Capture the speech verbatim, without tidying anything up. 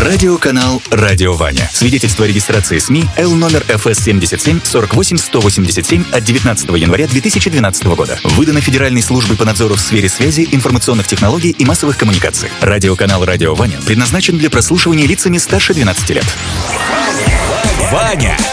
Радиоканал «Радио Ваня». Свидетельство о регистрации СМИ Л номер эф эс семьдесят семь сорок восемь сто восемьдесят семь от девятнадцатого января две тысячи двенадцатого года. Выдано Федеральной службой по надзору в сфере связи, информационных технологий и массовых коммуникаций. Радиоканал «Радио Ваня» предназначен для прослушивания лицами старше двенадцати лет. Ваня!